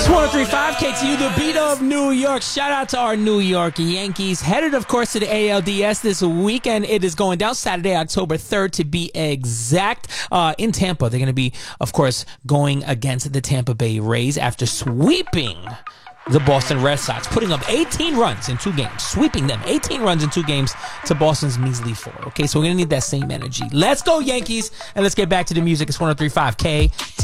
103.5 KTU, the beat of New York. Shout out to our New York Yankees. Headed, of course, to the ALDS this weekend. It is going down Saturday, October 3rd, to be exact, in Tampa. They're going to be, of course, going against the Tampa Bay Rays after sweeping the Boston Red Sox, putting up 18 runs in 2 games, sweeping them 18 runs in 2 games to Boston's measly 4. Okay, so we're going to need that same energy. Let's go, Yankees, and let's get back to the music. It's 103.5 K.